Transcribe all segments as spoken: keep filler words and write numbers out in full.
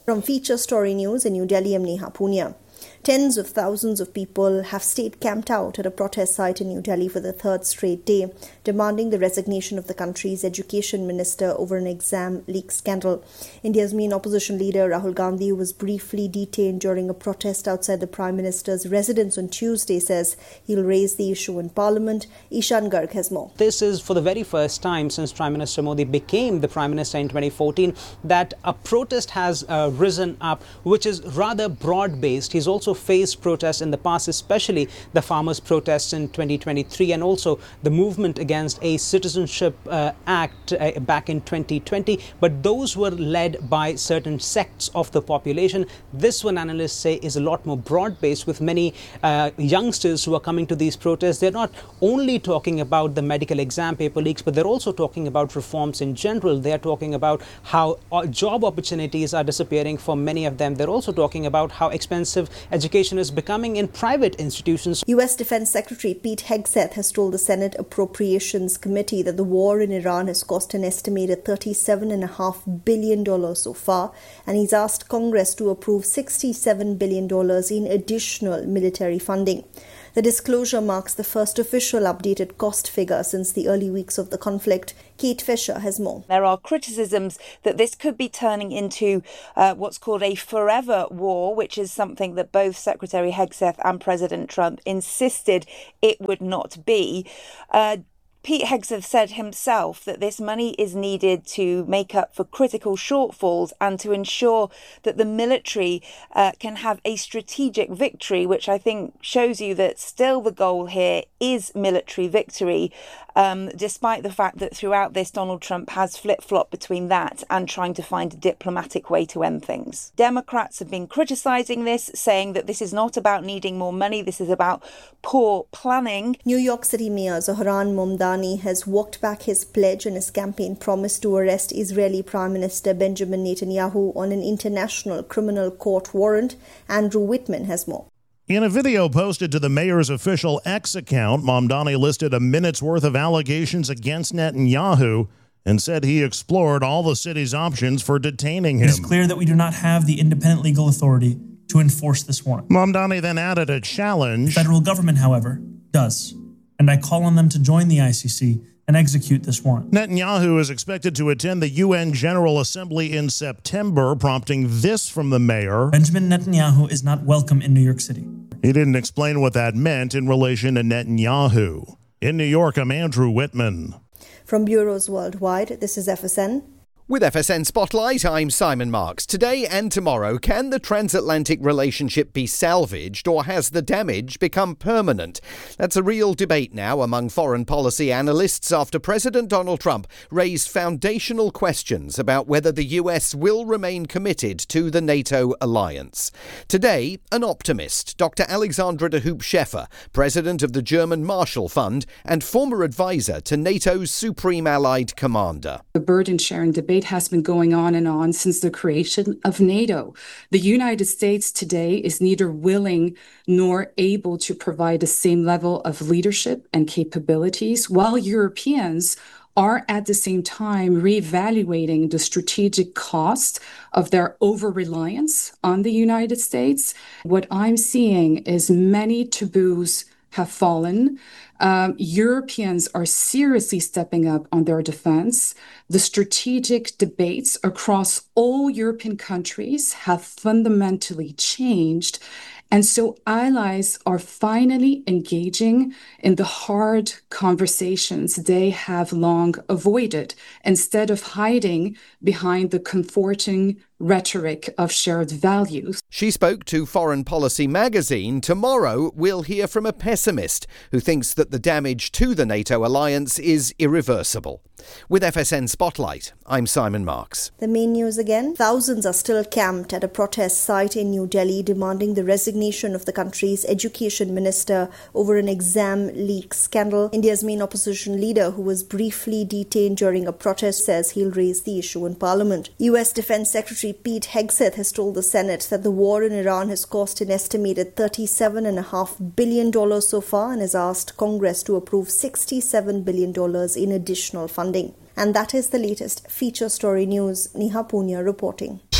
From Feature Story News in New Delhi, I'm Neha Punia. Tens of thousands of people have stayed camped out at a protest site in New Delhi for the third straight day, demanding the resignation of the country's education minister over an exam leak scandal. India's main opposition leader, Rahul Gandhi, who was briefly detained during a protest outside the Prime Minister's residence on Tuesday, says he'll raise the issue in Parliament. Ishan Garg has more. This is for the very first time since Prime Minister Modi became the Prime Minister in twenty fourteen that a protest has uh, risen up, which is rather broad-based. He's also faced protests in the past, especially the farmers' protests in twenty twenty-three and also the movement against a Citizenship uh, Act uh, back in twenty twenty. But those were led by certain sects of the population. This one, analysts say, is a lot more broad-based, with many uh, youngsters who are coming to these protests. They're not only talking about the medical exam paper leaks, but they're also talking about reforms in general. They're talking about how job opportunities are disappearing for many of them. They're also talking about how expensive education is becoming in private institutions. U S Defense Secretary Pete Hegseth has told the Senate Appropriations Committee that the war in Iran has cost an estimated thirty-seven point five billion dollars so far, and he's asked Congress to approve sixty-seven billion dollars in additional military funding. The disclosure marks the first official updated cost figure since the early weeks of the conflict. Kate Fisher has more. There are criticisms that this could be turning into uh, what's called a forever war, which is something that both Secretary Hegseth and President Trump insisted it would not be. Uh, Pete Hegseth said himself that this money is needed to make up for critical shortfalls and to ensure that the military uh, can have a strategic victory, which I think shows you that still the goal here is military victory, um, despite the fact that throughout this Donald Trump has flip-flopped between that and trying to find a diplomatic way to end things. Democrats have been criticising this, saying that this is not about needing more money, this is about poor planning. New York City Mayor Zohran Mamdani has walked back his pledge and his campaign promise to arrest Israeli Prime Minister Benjamin Netanyahu on an international criminal court warrant. Andrew Whitman has more. In a video posted to the mayor's official X account, Mamdani listed a minute's worth of allegations against Netanyahu and said he explored all the city's options for detaining him. It is clear that we do not have the independent legal authority to enforce this warrant. Mamdani then added a challenge. The federal government, however, does. And I call on them to join the I C C and execute this warrant. Netanyahu is expected to attend the U N General Assembly in September, prompting this from the mayor. Benjamin Netanyahu is not welcome in New York City. He didn't explain what that meant in relation to Netanyahu. In New York, I'm Andrew Whitman. From bureaus worldwide, this is F S N. With F S N Spotlight, I'm Simon Marks. Today and tomorrow, can the transatlantic relationship be salvaged, or has the damage become permanent? That's a real debate now among foreign policy analysts after President Donald Trump raised foundational questions about whether the U S will remain committed to the NATO alliance. Today, an optimist, Doctor Alexandra de Hoop Scheffer, president of the German Marshall Fund and former advisor to NATO's Supreme Allied Commander. The burden-sharing debate has been going on and on since the creation of NATO. The United States today is neither willing nor able to provide the same level of leadership and capabilities, while Europeans are at the same time reevaluating the strategic cost of their over-reliance on the United States. What I'm seeing is many taboos have fallen. Um, Europeans are seriously stepping up on their defense. The strategic debates across all European countries have fundamentally changed. And so allies are finally engaging in the hard conversations they have long avoided, instead of hiding behind the comforting rhetoric of shared values. She spoke to Foreign Policy magazine. Tomorrow, we'll hear from a pessimist who thinks that the damage to the NATO alliance is irreversible. With F S N Spotlight, I'm Simon Marks. The main news again. Thousands are still camped at a protest site in New Delhi demanding the resignation of the country's education minister over an exam leak scandal. India's main opposition leader, who was briefly detained during a protest, says he'll raise the issue in Parliament. U S Defense Secretary Pete Hegseth has told the Senate that the war in Iran has cost an estimated thirty-seven point five billion dollars so far, and has asked Congress to approve sixty-seven billion dollars in additional funding. And that is the latest feature story news. Neha Punia reporting.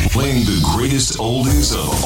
Playing the greatest oldies of